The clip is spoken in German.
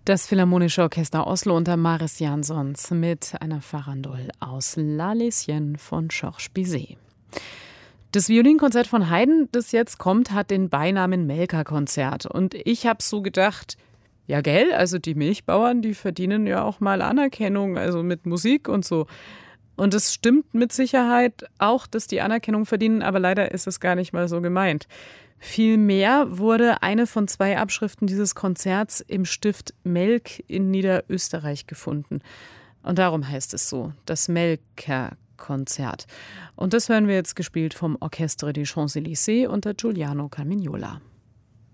Das Philharmonische Orchester Oslo unter Maris Jansons mit einer Farandole aus La Lesienne von Georges Bizet. Das Violinkonzert von Haydn, das jetzt kommt, hat den Beinamen Melka-Konzert. Und ich habe so gedacht, ja gell, also die Milchbauern, die verdienen ja auch mal Anerkennung, also mit Musik und so. Und es stimmt mit Sicherheit auch, dass die Anerkennung verdienen, aber leider ist es gar nicht mal so gemeint. Vielmehr wurde eine von 2 Abschriften dieses Konzerts im Stift Melk in Niederösterreich gefunden. Und darum heißt es so, das Melka-Konzert. Und das hören wir jetzt gespielt vom Orchestre des Champs-Élysées unter Giuliano Carmignola.